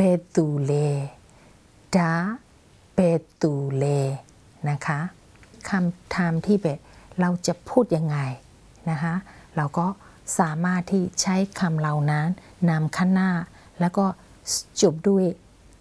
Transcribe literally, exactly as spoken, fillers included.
betule da betule นะคะคำถามที่แบบเราจะพูดยังไงนะคะเราก็สามารถที่ใช้คำเหล่านั้นนำข้างหน้าแล้วก็จบด้วย